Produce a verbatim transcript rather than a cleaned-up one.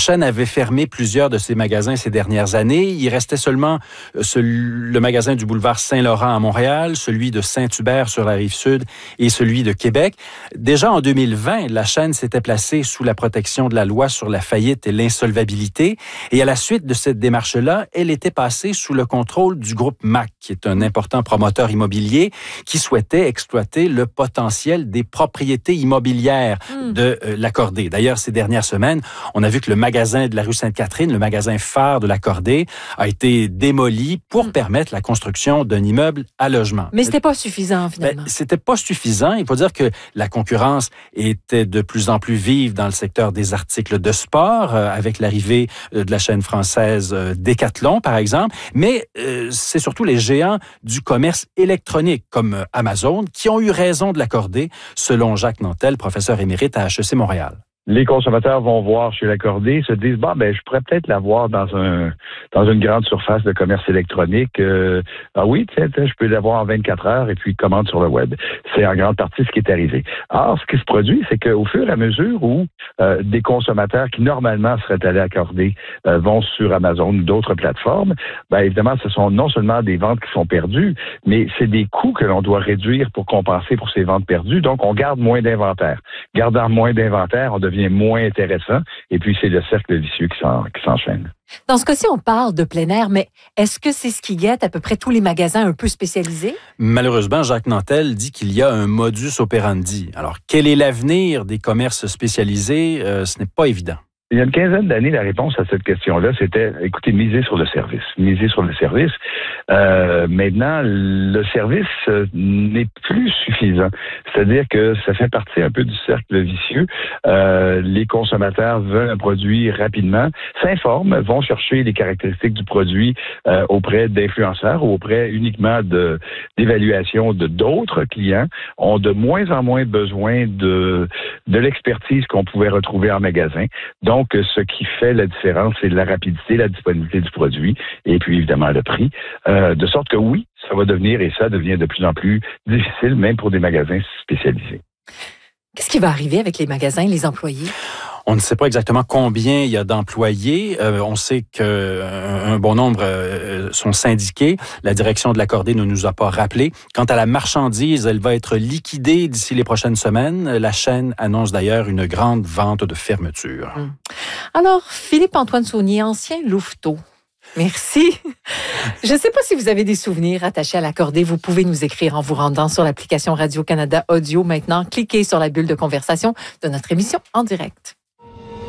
chaîne avait fermé plusieurs de ses magasins ces dernières années. Il restait seulement ce, le magasin du boulevard Saint-Laurent à Montréal, celui de Saint-Hubert sur la Rive-Sud et celui de Québec. Déjà en deux mille vingt, la chaîne s'était placée sous la protection de la loi sur la faillite et l'insolvabilité. Et à la suite de cette démarche-là, elle était passée sous le contrôle du groupe M A C, qui est un important promoteur immobilier qui souhaitait exploiter le potentiel des propriétés immobilières mmh. de euh, l'Accordé. D'ailleurs, ces dernières semaines, on a vu que le magasin de la rue Sainte-Catherine, le magasin phare de l'Accordé, a été démoli pour mmh. permettre la construction d'un immeuble à logement. Mais c'était pas suffisant, finalement. Ben, c'était pas suffisant. Il faut dire que la concurrence était de plus en plus vive dans le secteur des articles de sport, euh, avec l'arrivée euh, de la chaîne française euh, Decathlon, par exemple. Mais euh, c'est surtout les géants du commerce électronique, comme euh, Amazon, qui ont eu raison de l'accorder, selon Jacques Nantel, professeur émérite à H E C Montréal. Les consommateurs vont voir chez l'Accordé, se disent, bah, ben, je pourrais peut-être l'avoir dans un, dans une grande surface de commerce électronique. Euh, ah oui, tiens, je peux l'avoir en vingt-quatre heures et puis commande sur le web. C'est en grande partie ce qui est arrivé. Or, ce qui se produit, c'est qu'au fur et à mesure où euh, des consommateurs qui normalement seraient allés à Accordé euh, vont sur Amazon ou d'autres plateformes, ben, évidemment, ce sont non seulement des ventes qui sont perdues, mais c'est des coûts que l'on doit réduire pour compenser pour ces ventes perdues. Donc, on garde moins d'inventaire. Gardant moins d'inventaire, on devient moins intéressant. Et puis, c'est le cercle vicieux qui, s'en, qui s'enchaîne. Dans ce cas-ci, on parle de plein air, mais est-ce que c'est ce qui guette à peu près tous les magasins un peu spécialisés? Malheureusement, Jacques Nantel dit qu'il y a un modus operandi. Alors, quel est l'avenir des commerces spécialisés? Euh, ce n'est pas évident. Il y a une quinzaine d'années, la réponse à cette question-là, c'était, écoutez, miser sur le service. Miser sur le service. Euh, maintenant, le service euh, n'est plus suffisant. C'est-à-dire que ça fait partie un peu du cercle vicieux. Euh, les consommateurs veulent un produit rapidement, s'informent, vont chercher les caractéristiques du produit euh, auprès d'influenceurs ou auprès uniquement de d'évaluation de d'autres clients, ont de moins en moins besoin de, de l'expertise qu'on pouvait retrouver en magasin. Donc, Donc, ce qui fait la différence, c'est la rapidité, la disponibilité du produit et puis évidemment le prix. Euh, de sorte que oui, ça va devenir et ça devient de plus en plus difficile, même pour des magasins spécialisés. Qu'est-ce qui va arriver avec les magasins et les employés? On ne sait pas exactement combien il y a d'employés. Euh, on sait qu'un bon nombre euh, sont syndiqués. La direction de l'Accordé ne nous a pas rappelé. Quant à la marchandise, elle va être liquidée d'ici les prochaines semaines. La chaîne annonce d'ailleurs une grande vente de fermeture. Hum. Alors, Philippe-Antoine Saunier, ancien louveteau. Merci. Je ne sais pas si vous avez des souvenirs attachés à l'Accordé. Vous pouvez nous écrire en vous rendant sur l'application Radio-Canada Audio. Maintenant, cliquez sur la bulle de conversation de notre émission en direct.